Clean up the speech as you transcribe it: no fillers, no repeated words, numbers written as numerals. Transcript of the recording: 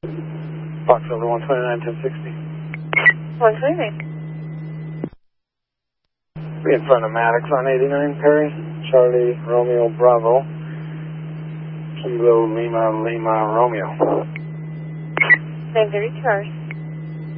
Fox over 129, 1060. 129. Be in front of Maddox on 89, Perry. Charlie, Romeo, Bravo. Kilo, Lima, Lima, Romeo. 930 cars.